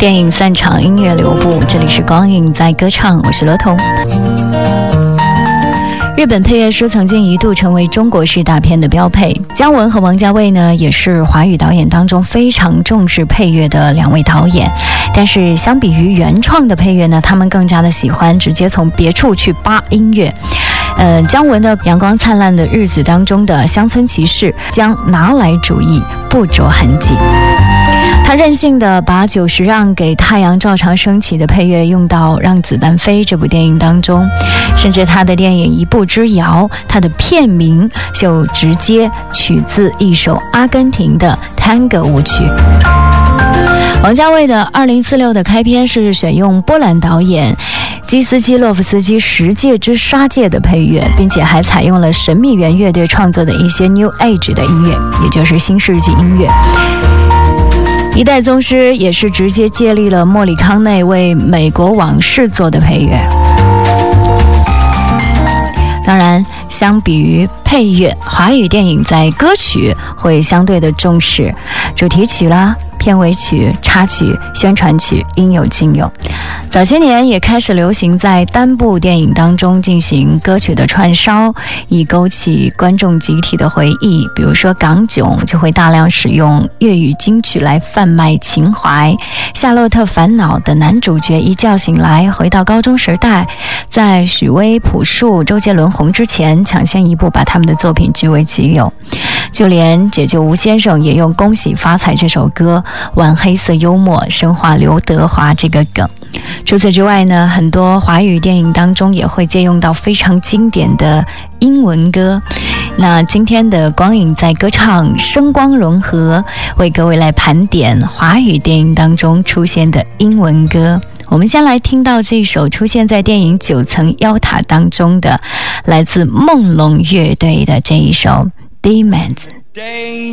电影散场，音乐留步，这里是光影在歌唱，我是罗彤。日本配乐师曾经一度成为中国式大片的标配，姜文和王家卫呢，也是华语导演当中非常重视配乐的两位导演。但是相比于原创的配乐呢，他们更加的喜欢直接从别处去扒音乐。姜文的《阳光灿烂的日子》当中的《乡村骑士》将拿来主义不着痕迹。他任性的把90让给太阳照常升起的配乐用到《让子弹飞》这部电影当中，甚至他的电影《一步之遥》，他的片名就直接取自一首阿根廷的探戈舞曲。王家卫的2046的开篇是选用波兰导演基斯基洛夫斯基《十戒之杀戒》的配乐，并且还采用了神秘园乐队创作的一些 New Age 的音乐，也就是新世纪音乐。一代宗师也是直接借力了莫里康内为《美国往事》做的配乐。当然，相比于配乐，华语电影在歌曲会相对的重视主题曲啦、片尾曲、插曲、宣传曲，应有尽有。早些年也开始流行在单部电影当中进行歌曲的串烧，以勾起观众集体的回忆。比如说港囧就会大量使用粤语金曲来贩卖情怀，夏洛特烦恼的男主角一觉醒来回到高中时代，在许巍、朴树、周杰伦红之前抢先一步把他们的作品据为己有。就连解救吴先生也用恭喜发财这首歌玩黑色幽默，深化刘德华这个梗。除此之外呢，很多华语电影当中也会借用到非常经典的英文歌。那今天的光影在歌唱声光融合，为各位来盘点华语电影当中出现的英文歌。我们先来听到这首出现在电影《9层妖塔》当中的来自梦龙乐队的这一首 Demons。